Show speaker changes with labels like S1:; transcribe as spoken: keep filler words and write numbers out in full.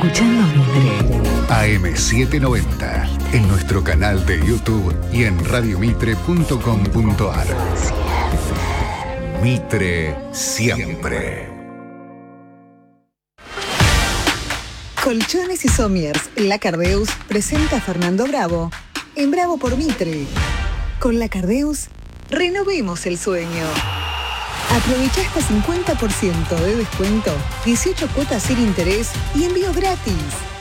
S1: escuchando Mitre.
S2: A M setecientos noventa, en nuestro canal de YouTube y en radio mitre punto com punto a r. Mitre siempre.
S3: Colchones y Somiers, La Cardeus presenta a Fernando Bravo en Bravo por Mitre. Con La Cardeus, renovemos el sueño. Aprovecha hasta cincuenta por ciento de descuento, dieciocho cuotas sin interés y envío gratis.